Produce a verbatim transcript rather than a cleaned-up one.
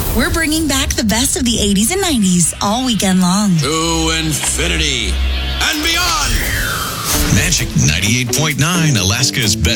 We're bringing back the best of the eighties and nineties all weekend long. To infinity and beyond. Magic ninety-eight point nine, Alaska's best